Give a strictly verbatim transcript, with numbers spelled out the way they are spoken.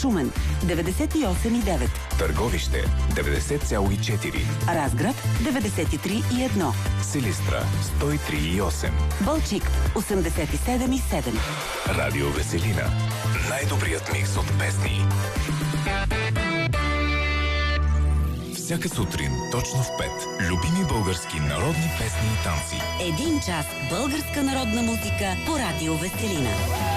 Шумен деветдесет и осем и девет, Търговище деветдесет цяло и четири, Разград деветдесет и три и едно, Силистра сто и три и осем, Балчик осемдесет и седем и седем. Радио Веселина. Най-добрият микс от песни. Всяка сутрин, точно в пет. Любими български народни песни и танци. Един час българска народна музика по Радио Веселина.